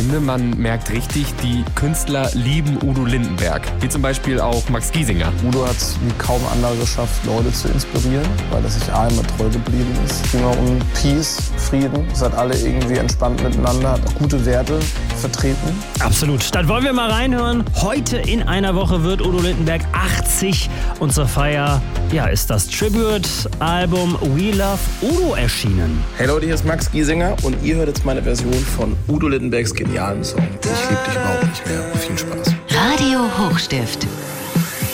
finde, man merkt richtig, die Künstler lieben Udo Lindenberg. Wie zum Beispiel auch Max Giesinger. Udo hat wie kaum andere geschafft, Leute zu inspirieren, weil er sich einmal treu geblieben ist. Immer um Peace, Frieden. Es hat alle irgendwie entspannt miteinander, hat auch gute Werte vertreten. Absolut. Dann wollen wir mal reinhören. Heute in einer Woche wird Udo Lindenberg 80 und zur Feier ist das Tribute-Album We Love Udo erschienen. Hey Leute, hier ist Max Giesinger und ihr hört jetzt meine Version von Udo Lindenbergs genialen Song Ich lieb dich überhaupt nicht mehr. Viel Spaß. Radio Hochstift.